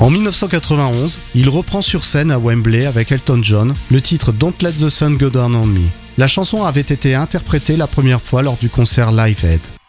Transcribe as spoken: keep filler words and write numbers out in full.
En dix-neuf cent quatre-vingt-onze, il reprend sur scène à Wembley avec Elton John le titre Don't Let the Sun Go Down on Me. La chanson avait été interprétée la première fois lors du concert Live Aid.